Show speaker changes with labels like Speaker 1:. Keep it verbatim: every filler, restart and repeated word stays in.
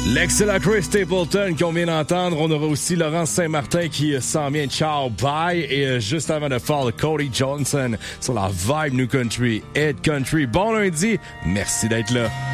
Speaker 1: L'excellent Chris Stapleton qu'on vient d'entendre. On aura aussi Laurent Saint-Martin qui s'en vient. Ciao, bye. Et euh, juste avant de faire, Cody Johnson sur la Vibe New Country, Head Country. Bon lundi. Merci d'être là.